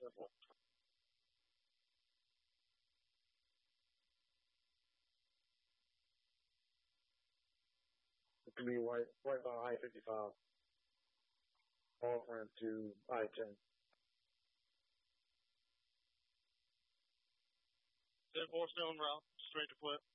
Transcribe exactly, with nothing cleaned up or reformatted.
simple. It can be right, right on I fifty-five. Off ramp to I ten. ten four stone route, straight to flip.